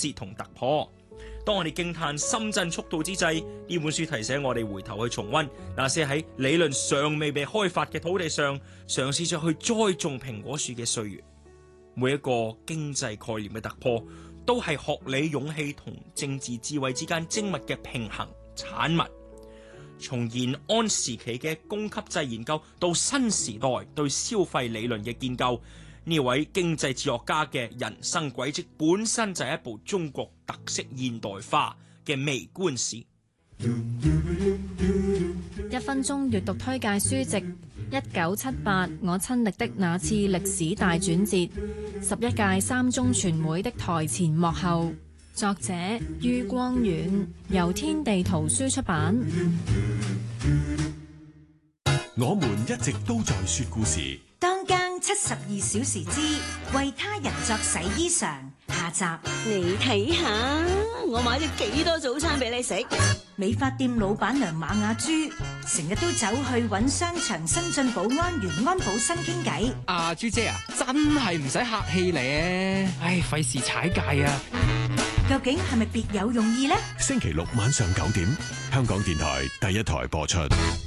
折同突破。當我哋驚嘆深圳速度之際，呢本書提醒我哋回頭去重溫那些喺理論尚未被開發嘅土地上嘗試着去栽種蘋果樹嘅歲月。每一個經濟概念嘅突破，都係學理勇氣同政治智慧之間精密嘅平衡產物。從延安時期嘅供給制研究到新時代對消費理論嘅建構，呢位經濟哲學家嘅人生軌跡本身就係一部中國特色現代化嘅微觀史。 1分鐘閱讀推介書籍：1978我親歷的那次歷史大轉折，11屆三中全會的台前幕後。作者于光遠，由天地圖書出版。 我們一直都在說故事。 當更72小時之為他人作洗衣裳下集。 你睇下，我買咗幾多早餐俾你食。 美髮店老闆娘馬雅珠成日都走去揾商場新進保安員安保新傾偈。 阿珠姐啊，真係唔使客氣咧，唉，費事踩界啊！ 究竟係咪別有用意呢？ 星期六晚上9點，香港電台第一台播出。